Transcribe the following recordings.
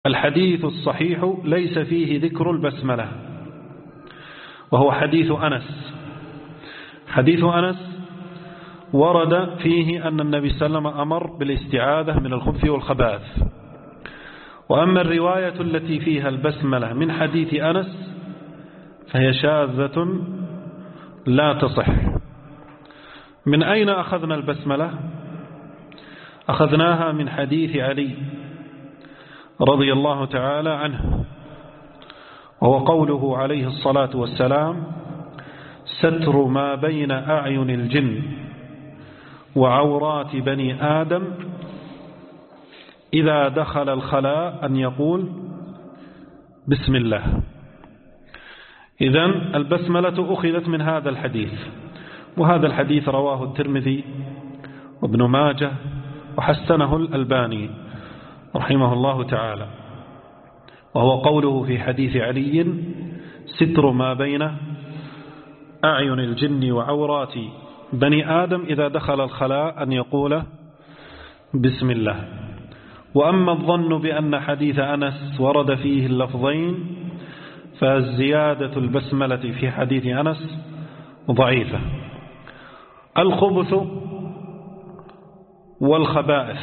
الحديث الصحيح ليس فيه ذكر البسملة، وهو حديث أنس. حديث أنس ورد فيه أن النبي صلى الله عليه وسلم أمر بالاستعاذة من الخبث والخبائث. وأما الرواية التي فيها البسملة من حديث أنس فهي شاذة لا تصح. من أين أخذنا البسملة؟ أخذناها من حديث علي رضي الله تعالى عنه، وهو قوله عليه الصلاة والسلام: ستر ما بين أعين الجن وعورات بني آدم إذا دخل الخلاء أن يقول بسم الله. إذن البسملة أخذت من هذا الحديث، وهذا الحديث رواه الترمذي وابن ماجه وحسنه الألباني رحمه الله تعالى، وهو قوله في حديث علي: ستر ما بين أعين الجن وعورات بني آدم إذا دخل الخلاء أن يقول بسم الله. وأما الظن بأن حديث أنس ورد فيه اللفظين فالزيادة البسملة في حديث أنس ضعيفة. الخبث والخبائث.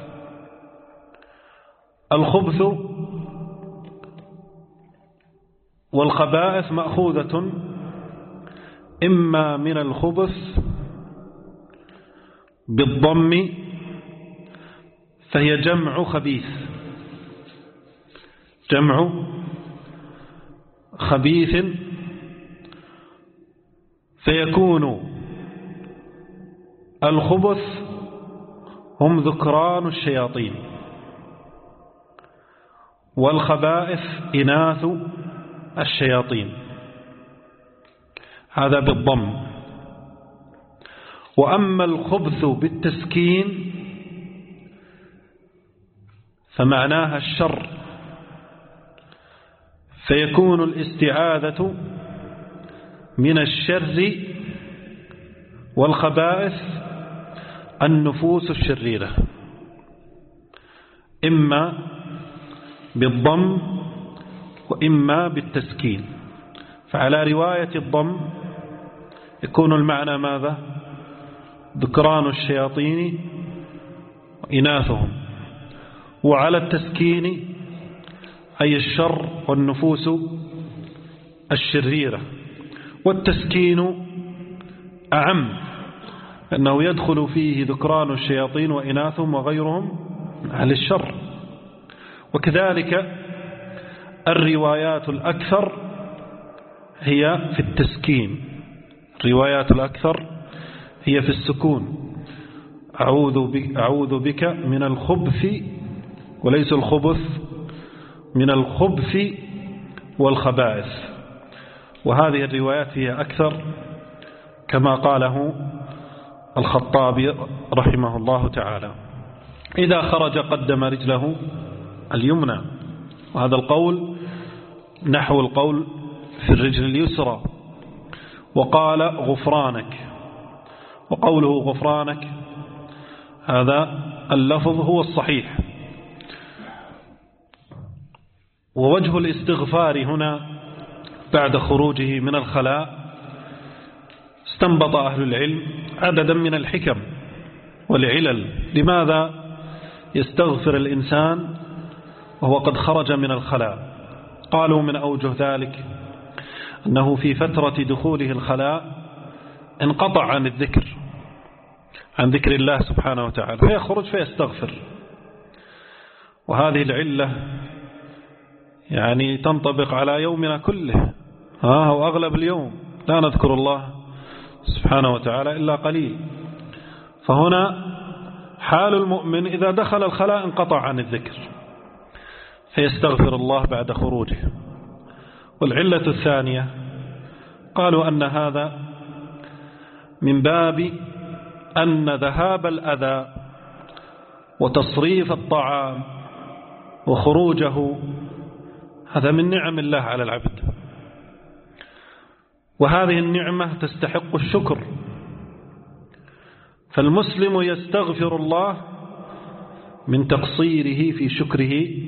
الخبث والخبائث مأخوذة إما من الخبث بالضم فهي جمع خبيث، جمع خبيث، فيكون الخبث هم ذكران الشياطين، والخبائث إناث الشياطين، هذا بالضم. وأما الخبث بالتسكين فمعناها الشر، فيكون الاستعاذة من الشر والخبائث النفوس الشريرة، إما بالضم وإما بالتسكين. فعلى رواية الضم يكون المعنى ماذا؟ ذكران الشياطين وإناثهم، وعلى التسكين أي الشر والنفوس الشريرة. والتسكين أعم، أنه يدخل فيه ذكران الشياطين وإناثهم وغيرهم على الشر. وكذلك الروايات الأكثر هي في التسكين، الروايات الأكثر هي في السكون: أعوذ بك من الخبث، وليس الخبث، من الخبث والخبائث. وهذه الروايات هي أكثر كما قاله الخطابي رحمه الله تعالى. إذا خرج قدم رجله اليمنى، وهذا القول نحو القول في الرجل اليسرى. وقال غفرانك، وقوله غفرانك هذا اللفظ هو الصحيح. ووجه الاستغفار هنا بعد خروجه من الخلاء استنبط أهل العلم عددا من الحكم والعلل لماذا يستغفر الإنسان وهو قد خرج من الخلاء. قالوا من أوجه ذلك أنه في فترة دخوله الخلاء انقطع عن الذكر، عن ذكر الله سبحانه وتعالى، فيخرج فيستغفر. وهذه العلة يعني تنطبق على يومنا كله، وأغلب اليوم لا نذكر الله سبحانه وتعالى إلا قليل. فهنا حال المؤمن إذا دخل الخلاء انقطع عن الذكر فيستغفر الله بعد خروجه. والعلة الثانية قالوا أن هذا من باب أن ذهاب الأذى وتصريف الطعام وخروجه هذا من نعم الله على العبد، وهذه النعمة تستحق الشكر. فالمسلم يستغفر الله من تقصيره في شكره